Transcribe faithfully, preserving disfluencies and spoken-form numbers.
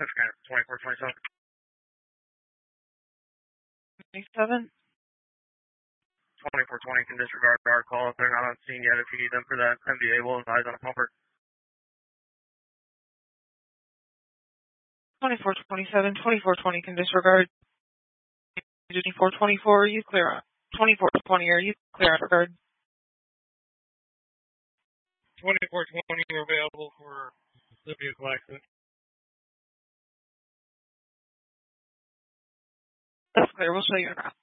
twenty-four twenty-seven. twenty-seven. twenty-four twenty can disregard our call if they're not on scene yet. If you need them for that M B A, we'll advise on a pumper. twenty-four twenty-seven, twenty-four twenty can disregard. twenty-four twenty-four, you clear on. twenty-four twenty, are you clear on regard? twenty-four twenty, you're available for the vehicle accident. That's clear, we'll show you around.